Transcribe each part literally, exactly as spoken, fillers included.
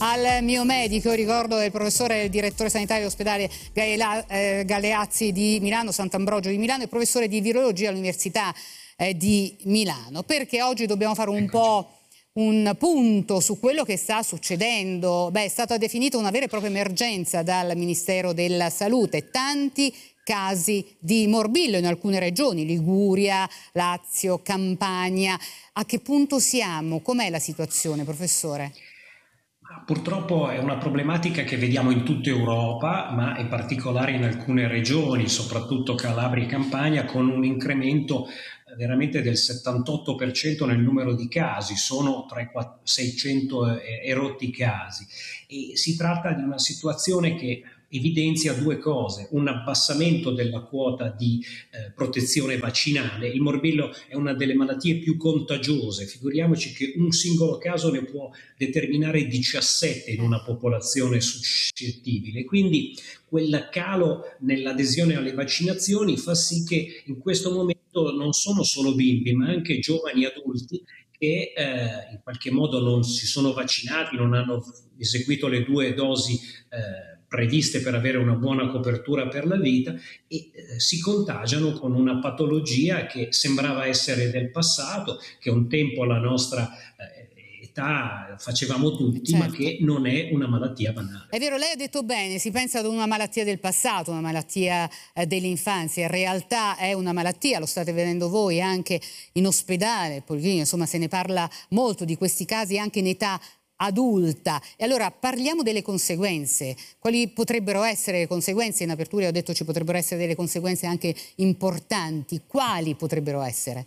al mio medico. Ricordo del professore e il direttore sanitario dell'ospedale Gaela, eh, Galeazzi di Milano, Sant'Ambrogio di Milano, e professore di virologia all'Università eh, di Milano, perché oggi dobbiamo fare un po' un punto su quello che sta succedendo. Beh, è stata definita una vera e propria emergenza dal Ministero della Salute. Tanti casi di morbillo in alcune regioni, Liguria, Lazio, Campania. A che punto siamo? Com'è la situazione, professore? Purtroppo è una problematica che vediamo in tutta Europa, ma in particolare in alcune regioni, soprattutto Calabria e Campania, con un incremento veramente del settantotto per cento nel numero di casi. Sono tra i seicento e rotti casi. E si tratta di una situazione che evidenzia due cose: un abbassamento della quota di eh, protezione vaccinale. Il morbillo è una delle malattie più contagiose, figuriamoci che un singolo caso ne può determinare diciassette in una popolazione suscettibile, quindi quel calo nell'adesione alle vaccinazioni fa sì che in questo momento non sono solo bimbi ma anche giovani adulti che eh, in qualche modo non si sono vaccinati, non hanno eseguito le due dosi eh, previste per avere una buona copertura per la vita e eh, si contagiano con una patologia che sembrava essere del passato, che un tempo la nostra eh, età facevamo tutti, Certo. ma che non è una malattia banale. È vero, lei ha detto bene, si pensa ad una malattia del passato, una malattia eh, dell'infanzia. In realtà è una malattia, lo state vedendo voi anche in ospedale, policlinico, insomma se ne parla molto di questi casi anche in età adulta. E allora parliamo delle conseguenze. Quali potrebbero essere le conseguenze? In apertura ho detto ci potrebbero essere delle conseguenze anche importanti. Quali potrebbero essere?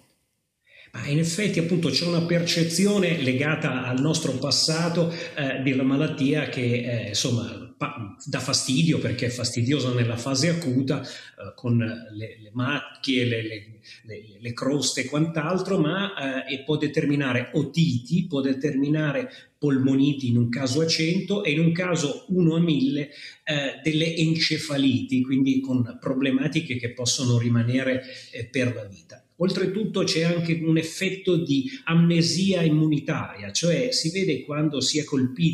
Ma in effetti appunto c'è una percezione legata al nostro passato eh, della malattia che eh, insomma pa- dà fastidio, perché è fastidiosa nella fase acuta eh, con le, le macchie, le, le, le, le croste e quant'altro, ma eh, e può determinare otiti, può determinare polmoniti in un caso a cento e in un caso uno a mille eh, delle encefaliti, quindi con problematiche che possono rimanere eh, per la vita. Oltretutto c'è anche un effetto di amnesia immunitaria, cioè si vede quando si è colpiti